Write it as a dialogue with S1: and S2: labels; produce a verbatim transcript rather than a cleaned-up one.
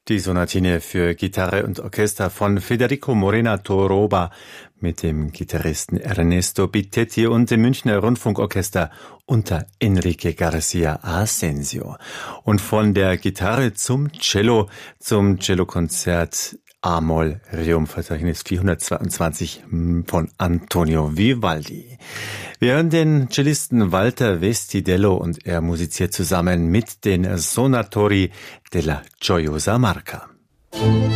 S1: Die Sonatine für Gitarre und Orchester von Federico Morena Toroba mit dem Gitarristen Ernesto Bittetti und dem Münchner Rundfunkorchester unter Enrique Garcia Asensio. Und von der Gitarre zum Cello, zum Cellokonzert A-Moll Requiem-Verzeichnis vierhundertzweiundzwanzig von Antonio Vivaldi. Wir hören den Cellisten Walter Vestidello und er musiziert zusammen mit den Sonatori della Gioiosa Marca.